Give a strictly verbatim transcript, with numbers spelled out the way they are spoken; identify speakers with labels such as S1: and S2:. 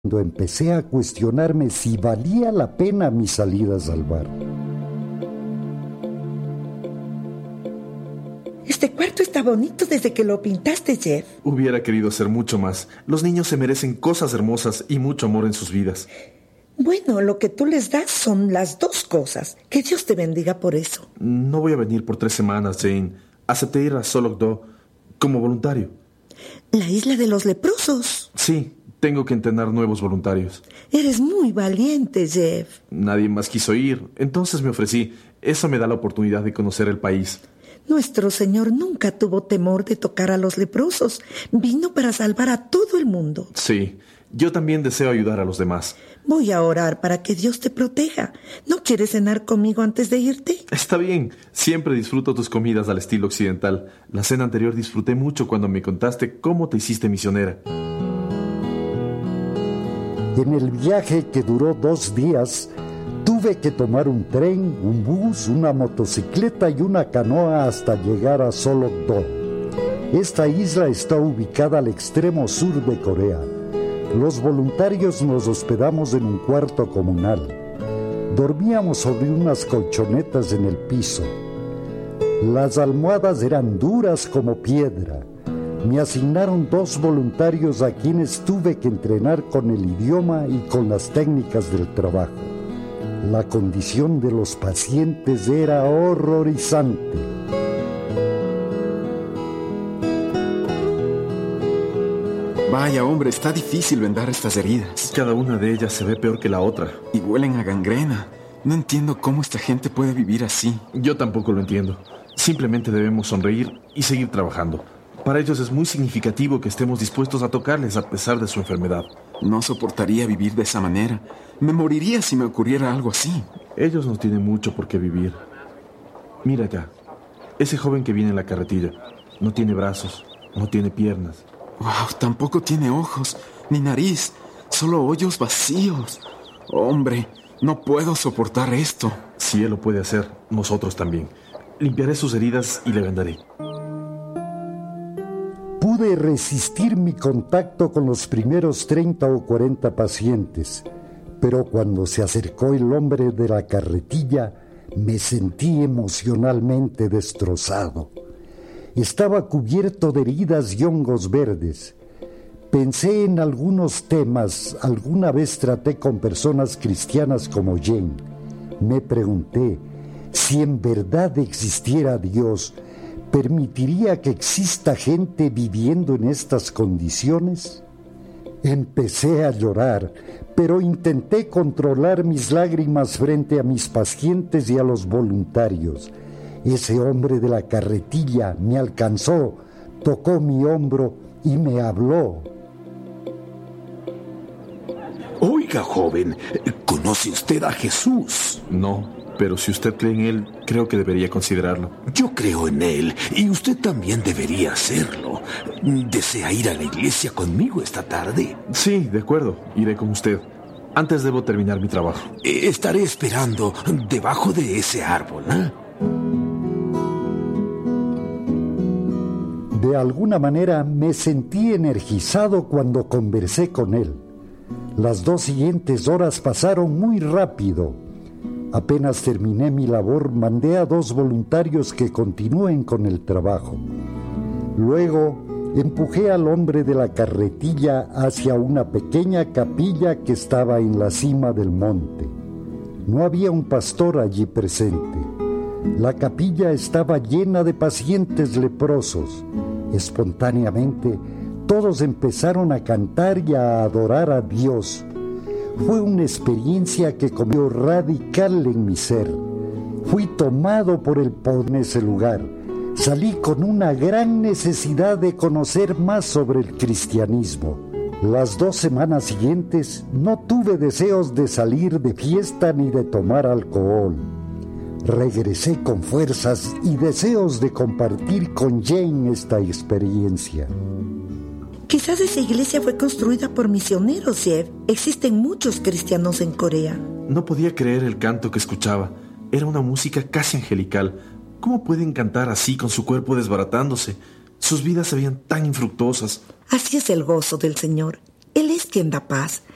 S1: Cuando empecé a cuestionarme si valía la pena mis salidas al bar.
S2: Este cuarto está bonito desde que lo pintaste, Jeff.
S3: Hubiera querido hacer mucho más. Los niños se merecen cosas hermosas y mucho amor en sus vidas.
S2: Bueno, lo que tú les das son las dos cosas. Que Dios te bendiga por eso.
S3: No voy a venir por tres semanas, Jane. Acepté ir a Solokdo como voluntario.
S2: La isla de los leprosos.
S3: Sí, tengo que entrenar nuevos voluntarios.
S2: Eres muy valiente, Jeff.
S3: Nadie más quiso ir, entonces me ofrecí. Eso me da la oportunidad de conocer el país.
S2: Nuestro Señor nunca tuvo temor de tocar a los leprosos. Vino para salvar a todo el mundo.
S3: Sí, yo también deseo ayudar a los demás.
S2: Voy a orar para que Dios te proteja. ¿No quieres cenar conmigo antes de irte?
S3: Está bien, siempre disfruto tus comidas al estilo occidental. La cena anterior disfruté mucho cuando me contaste cómo te hiciste misionera.
S1: En el viaje, que duró dos días, tuve que tomar un tren, un bus, una motocicleta y una canoa hasta llegar a Solokdo. Esta isla está ubicada al extremo sur de Corea. Los voluntarios nos hospedamos en un cuarto comunal. Dormíamos sobre unas colchonetas en el piso. Las almohadas eran duras como piedra. Me asignaron dos voluntarios a quienes tuve que entrenar con el idioma y con las técnicas del trabajo. La condición de los pacientes era horrorizante.
S4: Vaya, hombre, está difícil vendar estas heridas.
S3: Cada una de ellas se ve peor que la otra.
S4: Y huelen a gangrena. No entiendo cómo esta gente puede vivir así.
S3: Yo tampoco lo entiendo. Simplemente debemos sonreír y seguir trabajando. Para ellos es muy significativo que estemos dispuestos a tocarles a pesar de su enfermedad.
S4: No soportaría vivir de esa manera. Me moriría si me ocurriera algo así.
S3: Ellos no tienen mucho por qué vivir. Mira ya, ese joven que viene en la carretilla. No tiene brazos, no tiene piernas.
S4: Wow, tampoco tiene ojos, ni nariz, solo hoyos vacíos. Hombre, no puedo soportar esto.
S3: Si él lo puede hacer, nosotros también. Limpiaré sus heridas y le vendaré.
S1: Pude resistir mi contacto con los primeros treinta o cuarenta pacientes, pero cuando se acercó el hombre de la carretilla, me sentí emocionalmente destrozado. Estaba cubierto de heridas y hongos verdes. Pensé en algunos temas. Alguna vez traté con personas cristianas como Jane. Me pregunté, si en verdad existiera Dios, ¿permitiría que exista gente viviendo en estas condiciones? Empecé a llorar, pero intenté controlar mis lágrimas frente a mis pacientes y a los voluntarios. Ese hombre de la carretilla me alcanzó, tocó mi hombro y me habló.
S5: Oiga, joven, ¿conoce usted a Jesús?
S3: No, pero si usted cree en él, creo que debería considerarlo.
S5: Yo creo en él y usted también debería hacerlo. ¿Desea ir a la iglesia conmigo esta tarde?
S3: Sí, de acuerdo, iré con usted. Antes debo terminar mi trabajo.
S5: Eh, estaré esperando debajo de ese árbol, ¿eh?
S1: De alguna manera me sentí energizado cuando conversé con él. Las dos siguientes horas pasaron muy rápido. Apenas terminé mi labor, mandé a dos voluntarios que continúen con el trabajo. Luego empujé al hombre de la carretilla hacia una pequeña capilla que estaba en la cima del monte. No había un pastor allí presente. La capilla estaba llena de pacientes leprosos. Espontáneamente, todos empezaron a cantar y a adorar a Dios. Fue una experiencia que cambió radical en mi ser. Fui tomado por el poder en ese lugar. Salí con una gran necesidad de conocer más sobre el cristianismo. Las dos semanas siguientes no tuve deseos de salir de fiesta ni de tomar alcohol. Regresé con fuerzas y deseos de compartir con Jane esta experiencia.
S2: Quizás esa iglesia fue construida por misioneros, Jeff. Existen muchos cristianos en Corea.
S3: No podía creer el canto que escuchaba. Era una música casi angelical. ¿Cómo pueden cantar así con su cuerpo desbaratándose? Sus vidas se veían tan infructuosas.
S2: Así es el gozo del Señor. Él es quien da paz.